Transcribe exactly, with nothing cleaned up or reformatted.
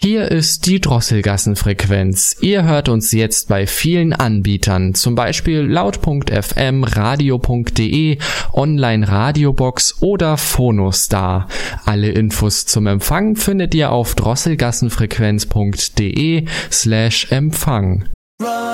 Hier ist die Drosselgassenfrequenz. Ihr hört uns jetzt bei vielen Anbietern, zum Beispiel laut Punkt f m, radio Punkt de, Online Radiobox oder Phonostar. Alle Infos zum Empfang findet ihr auf drosselgassenfrequenz Punkt de slash Empfang.